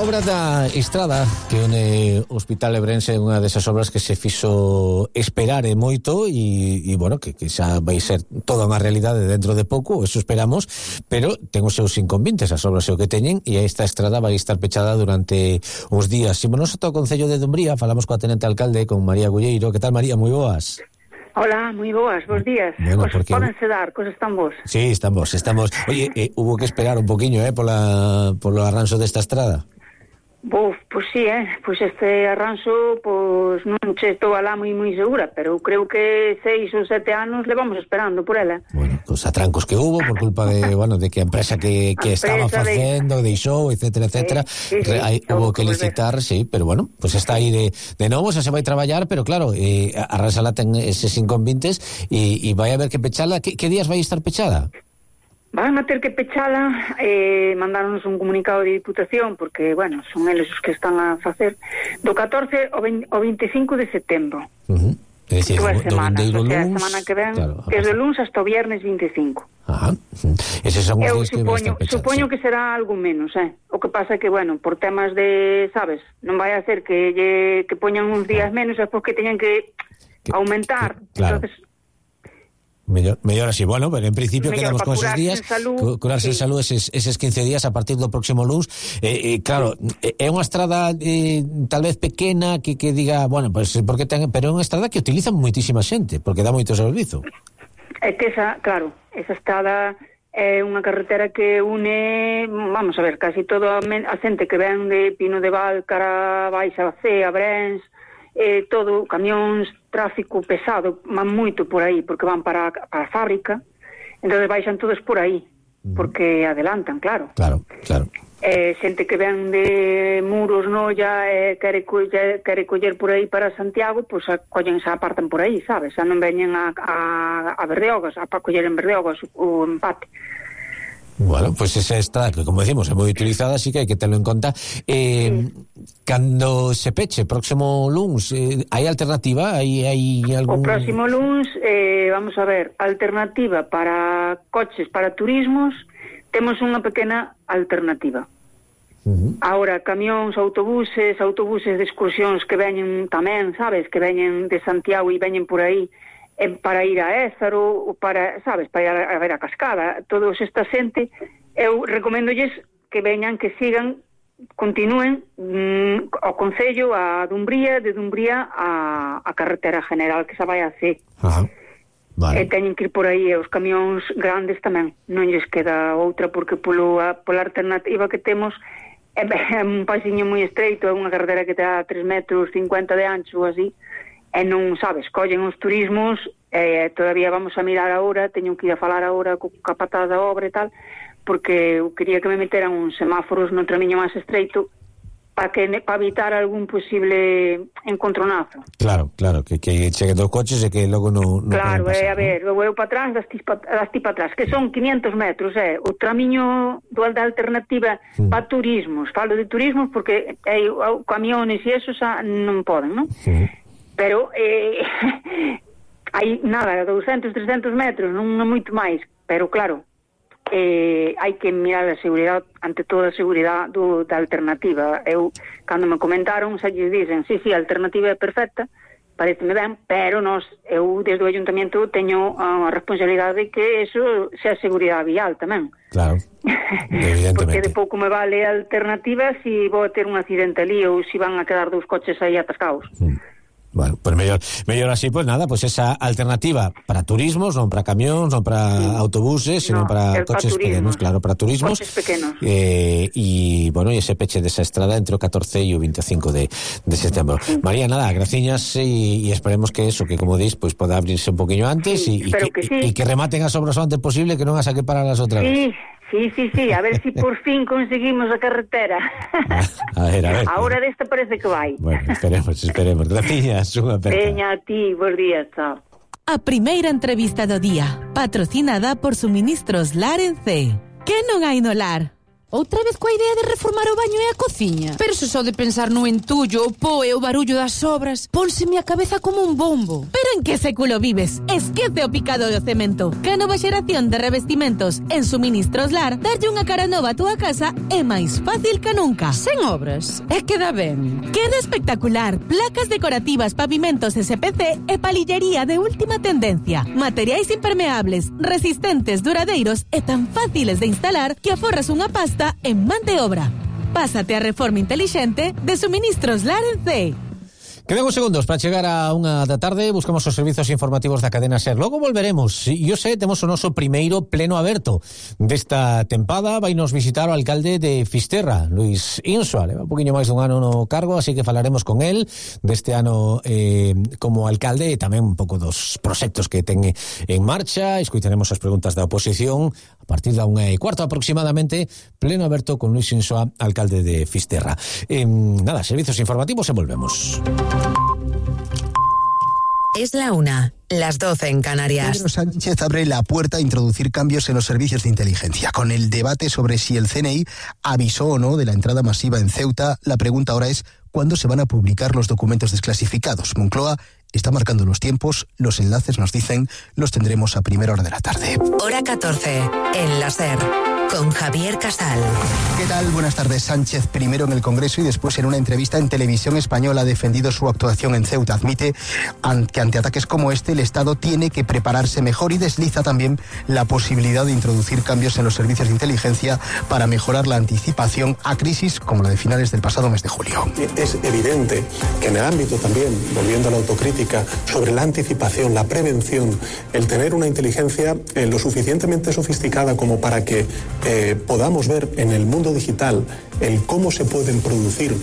obra da estrada que une o Hospital Ebrense é unha desas obras que se fixo esperar e moito e bueno, que xa vai ser toda unha realidade dentro de pouco, eso esperamos, pero ten os seus inconvenientes, as obras é o que teñen, e esta estrada vai estar pechada durante uns días. Simonos ata o Concello de Dumbría, falamos coa tenente alcalde, con María Gulleiro. Que tal, María? Moi boas. Hola, moi boas, bons días. Bueno, porque... Pódense dar, cos están vos. Sí, estamos. Oye, hubo que esperar un poquinho, polo arranxo desta estrada. Pois sí, pois este arranxo, pois non che estou alá moi segura, pero creo que 6 ou 7 anos levamos esperando por ela. Bueno, os atrancos que hubo por culpa de, bueno, de que a empresa que estaba facendo, deixou, etcétera. Sí, hubo que licitar, sí, pero bueno, pues está aí de novo, xa se vai traballar, pero claro, a Rasala ten eses inconvenientes e vai haber que pechala. Que días vai estar pechada? Van a ter que pechala, mandáronos un comunicado de Diputación, porque, bueno, son eles os que están a facer, do 14 ao 25 de setembro. É dicir, Dúas semanas, a semana que ven, claro, desde o luns hasta o viernes 25. Ajá. Eses son os días que vai estar pechada. Supoño que será algo menos, O que pasa que, bueno, por temas de, sabes, non vai a ser que poñan uns días menos e despois que teñan que aumentar. Claro. Entonces, Mellor así, bueno, pero en principio mellor quedamos con esos días, curarse en salud eses 15 días a partir do próximo luns. Claro, é unha estrada tal vez pequena que diga, bueno, pues porque pero é unha estrada que utilizan moitísima xente, porque dá moito servizo. É que esa estrada é unha carretera que une, vamos a ver, casi toda a xente que ven de Pino de Val, cara Baixa, Bacea, Brens, todo, camións, tráfico pesado, van moito por aí, porque van para a fábrica, entonces baixan todos por aí, porque adelantan, claro. Claro. Xente que ven de Muros, Noia, quere coller por aí para Santiago, pois collen, xa apartan por aí, sabes? Xa non veñen a Berdeogas, a coller en Berdeogas o empate. Bueno, pues esa está, que como decimos, é moi utilizada, así que hai que terlo en conta. Cando se peche, próximo luns, hai alternativa? Hai algún... O próximo luns, vamos a ver, alternativa para coches, para turismos, temos unha pequena alternativa. Ahora, camións, autobuses de excursións que veñen tamén, sabes, que veñen de Santiago e veñen por aí, para ir a Ézaro, ou para, sabes, para ir a ver a Cascada, todos esta xente, eu recoméndolles que veñan, que sigan, continúen ao Concello, a Dumbría, de Dumbría a carretera general que xa vai a C. Vale. E teñen que ir por aí, e os camións grandes tamén, non lles queda outra, porque pola alternativa que temos é un pasiño moi estreito, é unha carretera que dá 3,50 metros de ancho ou así, e non, sabes, collen os turismos, todavía vamos a mirar agora, teño que ir a falar agora co capataz da obra e tal, porque eu quería que me meteran uns semáforos no tramiño máis estreito para evitar algún posible encontronazo. Claro, que cheguen dos coches e que logo non claro, a ver, eu para atrás, das ti para atrás, que son 500 metros, o tramiño da alternativa para turismos, falo de turismos porque camiones e eso xa non poden, non? Pero hai nada, 200, 300 metros, non moito máis, pero claro, hai que mirar a seguridade, ante toda a seguridade da alternativa. Eu, cando me comentaron, xa lles dicen, sí, a alternativa é perfecta, pareceme ben, pero eu desde o Ayuntamiento teño a responsabilidade de que eso sea seguridade vial tamén. Claro, evidentemente. Porque de pouco me vale a alternativa se vou ter un accidente ali ou se van a quedar dous coches aí atascados. Bueno, pues mellor así, pues nada, pues esa alternativa para turismos, non para camións, non para autobuses, sino para coches pequenos, claro, para turismos. Coches pequenos. E, bueno, e ese peche desa estrada entre o 14 e o 25 de setembro. María, nada, graciñas e esperemos que eso, que como dis, pues poda abrirse un poquinho antes e que rematen as obras o antes posible, que non as que paralas outra vez. Sí, a ver si por fin conseguimos a carretera. A ver. Ahora desta parece que vai. Bueno, esperemos. Gracias, unha aperta. Veña a ti, bons días, chao. A primeira entrevista do día, patrocinada por Suministros Lar en C. Que non hai no lar? outra vez coa idea de reformar o baño e a cociña. Pero se só de pensar no entullo, o pó e o barullo das obras, pónseme a cabeza como un bombo. Pero en que século vives? Esquece o picado do cemento. Que a nova xeración de revestimentos en Suministros Lar, darlle unha cara nova a túa casa é máis fácil que nunca. Sen obras, é que dá ben. Queda espectacular. Placas decorativas, pavimentos SPC e palillería de última tendencia. Materiais impermeables, resistentes, duradeiros e tan fáciles de instalar que aforras unha pasta en man de obra. Pásate a reforma intelixente de Suministros Lar en CEI. Quedan uns segundos para chegar a 1 da tarde. Buscamos os servizos informativos da cadena SER. Logo volveremos. Yo sei, temos o noso primeiro pleno aberto desta tempada. Vai nos visitar o alcalde de Fisterra, Luis Insua. Leva un poquinho máis dun ano no cargo, así que falaremos con él deste ano como alcalde e tamén un pouco dos proxectos que ten en marcha. Escoitaremos as preguntas da oposición a partir da 1:15 aproximadamente. Pleno aberto con Luis Insua, alcalde de Fisterra. Nada, servizos informativos e volvemos. Es la 1, las 12 en Canarias. Pedro Sánchez abre la puerta a introducir cambios en los servicios de inteligencia. Con el debate sobre si el CNI avisó o no de la entrada masiva en Ceuta, la pregunta ahora es ¿cuándo se van a publicar los documentos desclasificados? Moncloa está marcando los tiempos, los enlaces nos dicen, los tendremos a primera hora de la tarde. Hora 14, en la SER, con Javier Casal. ¿Qué tal? Buenas tardes. Sánchez, primero en el Congreso y después en una entrevista en Televisión Española, ha defendido su actuación en Ceuta. Admite que ante ataques como este el Estado tiene que prepararse mejor y desliza también la posibilidad de introducir cambios en los servicios de inteligencia para mejorar la anticipación a crisis como la de finales del pasado mes de julio. Es evidente que en el ámbito también, volviendo a la autocrítica, sobre la anticipación, la prevención, el tener una inteligencia lo suficientemente sofisticada como para que podamos ver en el mundo digital el cómo se pueden producir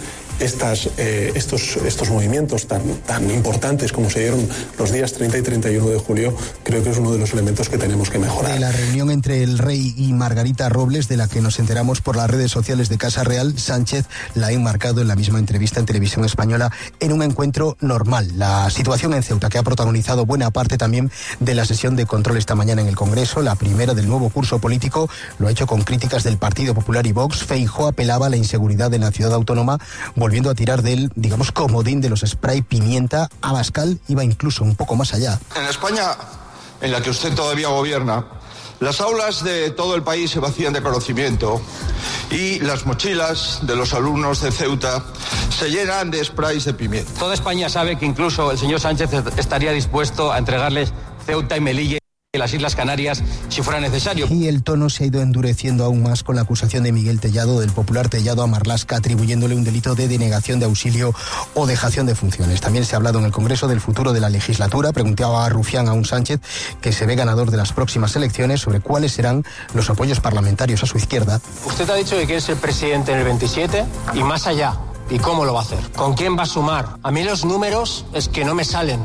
estos movimientos tan importantes como se dieron los días 30 y 31 de julio, creo que es uno de los elementos que tenemos que mejorar. De la reunión entre el rey y Margarita Robles, de la que nos enteramos por las redes sociales de Casa Real, Sánchez la ha enmarcado en la misma entrevista en Televisión Española en un encuentro normal. La situación en Ceuta, que ha protagonizado buena parte también de la sesión de control esta mañana en el Congreso, la primera del nuevo curso político, lo ha hecho con críticas del Partido Popular y Vox. Feijóo apelaba a la inseguridad en la ciudad autónoma, volviendo a tirar del, digamos, comodín de los spray pimienta. Abascal iba incluso un poco más allá. En España, en la que usted todavía gobierna, las aulas de todo el país se vacían de conocimiento y las mochilas de los alumnos de Ceuta se llenan de sprays de pimienta. Toda España sabe que incluso el señor Sánchez estaría dispuesto a entregarles Ceuta y Melilla y las Islas Canarias si fuera necesario. Y el tono se ha ido endureciendo aún más con la acusación de Miguel Tellado, del popular Tellado, a Marlaska, atribuyéndole un delito de denegación de auxilio o dejación de funciones. También se ha hablado en el Congreso del futuro de la legislatura. Preguntaba a Rufián a un Sánchez, que se ve ganador de las próximas elecciones, sobre cuáles serán los apoyos parlamentarios a su izquierda. Usted ha dicho que quiere ser presidente en el 27 y más allá. ¿Y cómo lo va a hacer? ¿Con quién va a sumar? A mí los números es que no me salen.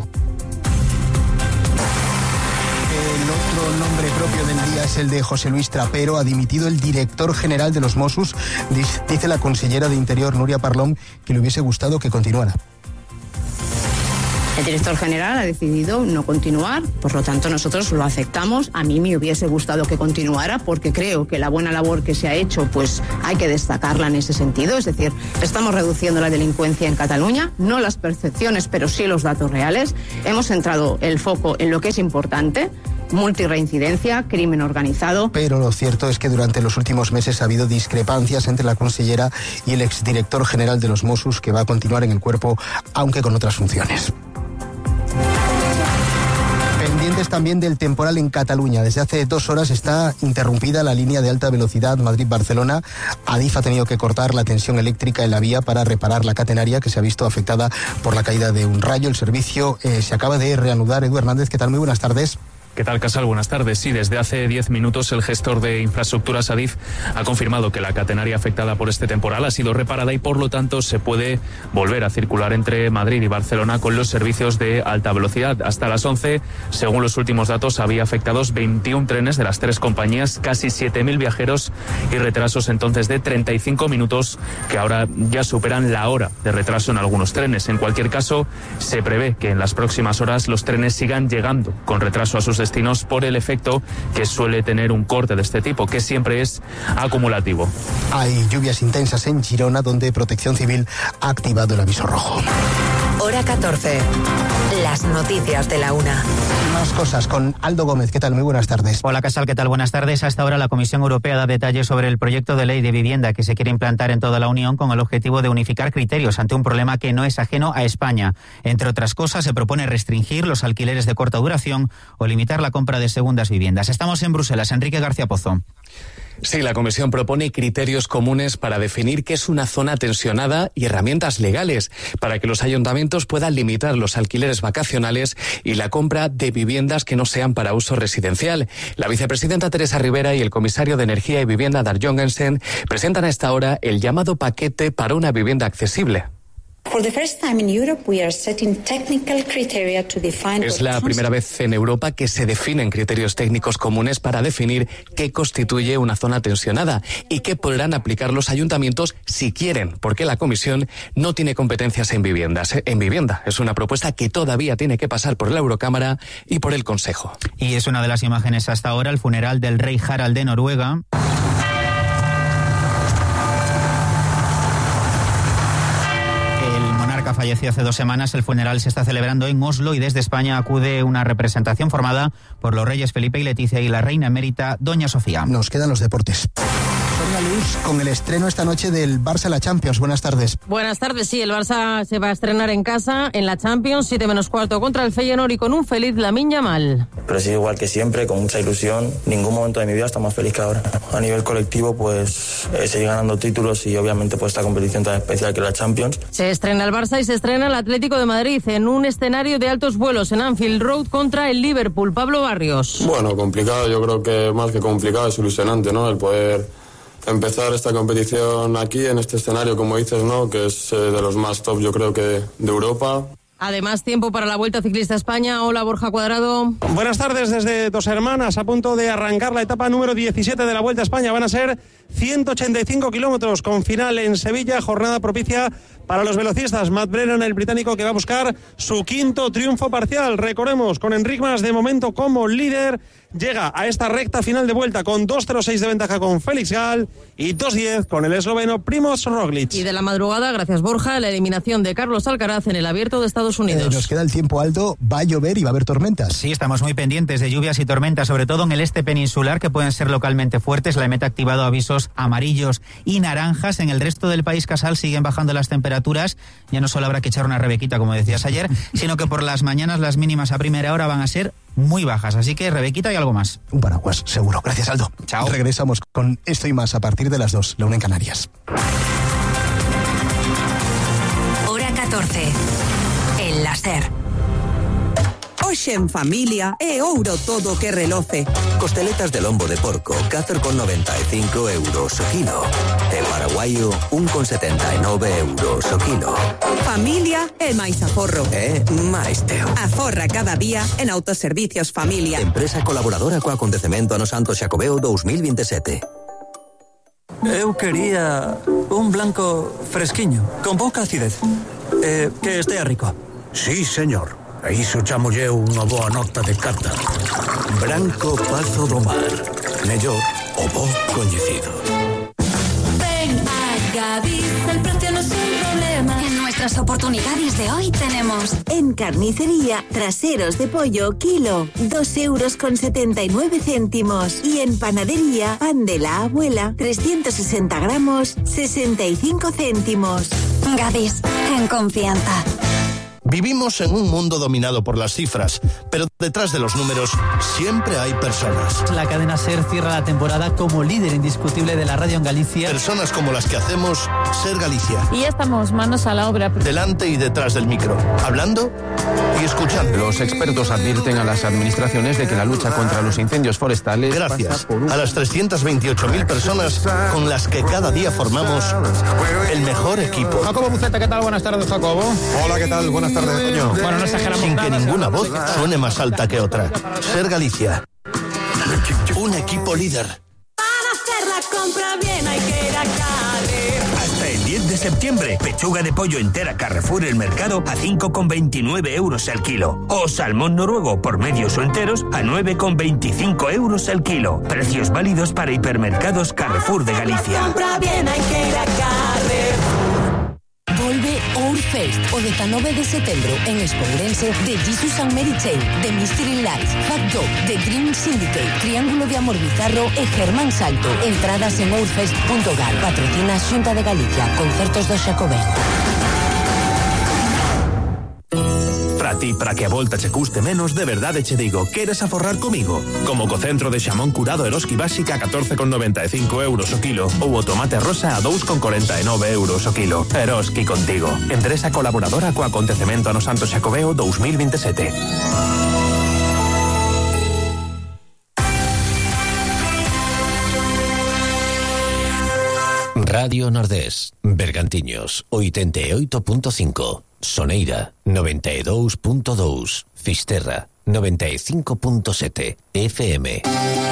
El otro nombre propio del día es el de José Luis Trapero. Ha dimitido el director general de los Mossos. Dice la consellera de Interior, Núria Parlon, que le hubiese gustado que continuara. El director general ha decidido no continuar, por lo tanto nosotros lo aceptamos. A mí me hubiese gustado que continuara porque creo que la buena labor que se ha hecho pues hay que destacarla en ese sentido. Es decir, estamos reduciendo la delincuencia en Cataluña, no las percepciones pero sí los datos reales. Hemos centrado el foco en lo que es importante: multirreincidencia, crimen organizado. Pero lo cierto es que durante los últimos meses ha habido discrepancias entre la consellera y el exdirector general de los Mossos, que va a continuar en el cuerpo aunque con otras funciones. Pendientes también del temporal en Cataluña. Desde hace 2 horas está interrumpida la línea de alta velocidad Madrid-Barcelona. Adif ha tenido que cortar la tensión eléctrica en la vía para reparar la catenaria, que se ha visto afectada por la caída de un rayo. El servicio se acaba de reanudar. Edu Hernández, ¿qué tal? Muy buenas tardes. ¿Qué tal, Casal? Buenas tardes. Sí, desde hace 10 minutos el gestor de infraestructuras Adif ha confirmado que la catenaria afectada por este temporal ha sido reparada y por lo tanto se puede volver a circular entre Madrid y Barcelona con los servicios de alta velocidad. Hasta las 11, según los últimos datos, había afectados 21 trenes de las 3 compañías, casi 7.000 viajeros y retrasos entonces de 35 minutos que ahora ya superan la hora de retraso en algunos trenes. En cualquier caso, se prevé que en las próximas horas los trenes sigan llegando con retraso a sus destinos destinos por el efecto que suele tener un corte de este tipo, que siempre es acumulativo. Hay lluvias intensas en Girona, donde Protección Civil ha activado el aviso rojo. Hora 14. Las noticias de la una. Más cosas con Aldo Gómez. ¿Qué tal? Muy buenas tardes. Hola, Casal. ¿Qué tal? Buenas tardes. Hasta ahora la Comisión Europea da detalles sobre el proyecto de ley de vivienda que se quiere implantar en toda la Unión con el objetivo de unificar criterios ante un problema que no es ajeno a España. Entre otras cosas, se propone restringir los alquileres de corta duración o limitar la compra de segundas viviendas. Estamos en Bruselas. Enrique García Pozo. Sí, la Comisión propone criterios comunes para definir qué es una zona tensionada y herramientas legales para que los ayuntamientos puedan limitar los alquileres vacacionales y la compra de viviendas que no sean para uso residencial. La vicepresidenta Teresa Rivera y el comisario de Energía y Vivienda, Dag Jorgensen, presentan a esta hora el llamado paquete para una vivienda accesible. Es la primera vez en Europa que se definen criterios técnicos comunes para definir qué constituye una zona tensionada y qué podrán aplicar los ayuntamientos si quieren, porque la Comisión no tiene competencias en vivienda. Es una propuesta que todavía tiene que pasar por la Eurocámara y por el Consejo. Y es una de las imágenes hasta ahora, el funeral del rey Harald de Noruega. Falleció hace 2 semanas. El funeral se está celebrando en Oslo y desde España acude una representación formada por los reyes Felipe y Leticia y la reina emérita Doña Sofía. Nos quedan los deportes. Sonia Luz, con el estreno esta noche del Barça en la Champions. Buenas tardes. Buenas tardes, sí, el Barça se va a estrenar en casa en la Champions, 7:15 contra el Feyenoord y con un feliz Lamine Yamal. Pero sí, igual que siempre, con mucha ilusión. Ningún momento de mi vida está más feliz que ahora. A nivel colectivo, pues seguir ganando títulos y obviamente pues esta competición tan especial que es la Champions. Se estrena el Barça y se estrena el Atlético de Madrid en un escenario de altos vuelos en Anfield Road contra el Liverpool. Pablo Barrios. Bueno, complicado, yo creo que más que complicado es ilusionante, ¿no? El poder empezar esta competición aquí, en este escenario, como dices, ¿no? Que es de los más top, yo creo que de Europa. Además, tiempo para la Vuelta Ciclista a España. Hola, Borja Cuadrado. Buenas tardes desde Dos Hermanas, a punto de arrancar la etapa número 17 de la Vuelta a España. Van a ser 185 kilómetros con final en Sevilla, jornada propicia para los velocistas. Matt Brennan, el británico, que va a buscar su 5º triunfo parcial. Recordemos, con Enric Mas de momento como líder, llega a esta recta final de vuelta con 2:06 de ventaja con Félix Gall y 2:10 con el esloveno Primož Roglic. Y de la madrugada, gracias Borja, la eliminación de Carlos Alcaraz en el Abierto de Estados Unidos. Nos queda el tiempo, Aldo. Va a llover y va a haber tormentas. Sí, estamos muy pendientes de lluvias y tormentas, sobre todo en el este peninsular, que pueden ser localmente fuertes. La EMET ha activado avisos amarillos y naranjas. En el resto del país, Casal, siguen bajando las temperaturas. Ya no solo habrá que echar una rebequita, como decías ayer, sino que por las mañanas las mínimas a primera hora van a ser muy bajas. Así que rebequita y algo más. Un paraguas, seguro. Gracias, Aldo. Chao. Regresamos con esto y más a partir de las 2, la 1 en Canarias. Hora 14. El láser. Hoxe en familia é ouro todo que reloce. Costeletas de lombo de porco, 4,95 euros o kilo. E paraguaio, 1,79 euros o kilo. Familia é máis aforro. É máis teo. Aforra cada día en Autoservicios Familia. Empresa colaboradora co acontecemento ano Santo Xacobeo 2027. Eu quería un blanco fresquiño, con pouca acidez. Que estea rico. Sí, señor. A iso chamolle unha boa nota de cata. Branco Pazo do Mar. Mellor o bo coñecido. Ven a Gadis, el precio no es un problema. En nuestras oportunidades de hoy tenemos en carnicería, traseros de pollo, kilo, 2,79 euros. Y en panadería, pan de la abuela, 360 gramos, 65 céntimos. Gadis, en confianza. Vivimos en un mundo dominado por las cifras, pero detrás de los números siempre hay personas. La cadena SER cierra la temporada como líder indiscutible de la radio en Galicia. Personas como las que hacemos SER Galicia. Y ya estamos manos a la obra. Delante y detrás del micro, hablando y escuchando. Los expertos advierten a las administraciones de que la lucha contra los incendios forestales... Gracias a las 328.000 personas con las que cada día formamos el mejor equipo. Jacobo Buceta, ¿qué tal? Buenas tardes, Jacobo. Hola, ¿qué tal? Buenas tardes, Toño. Bueno, no exageramos. Sin que ninguna voz suene más alta que otra. SER Galicia. Un equipo líder. Para hacer la compra bien hay que ir a Cádiz. Hasta el 10 de de septiembre, pechuga de pollo entera Carrefour El Mercado a 5,29 euros el kilo. O salmón noruego por medios o enteros a 9,25 euros el kilo. Precios válidos para hipermercados Carrefour de Galicia. Compra bien, hay que ir a Carrefour. Volve Outfest o 19 de setembro en Expo Ourense de Jesus and Mary Chain, The Mystery Lights, Fat Dog, The Dream Syndicate, Triángulo de Amor Bizarro e Germán Salto. Entradas en outfest.gal. Patrocina Xunta de Galicia. Concertos do Xacobeo. Para ti, para que a volta che custe menos, de verdade che digo, queres aforrar comigo? Como co centro de xamón curado Eroski Básica a 14,95 euros o kilo ou o tomate rosa a 2,49 euros o kilo. Eroski contigo. Empresa colaboradora co acontecemento ano Santo Xacobeo 2027. Radio Nordés, Bergantiños, 88.5. Soneira, 92.2, Fisterra, 95.7, FM.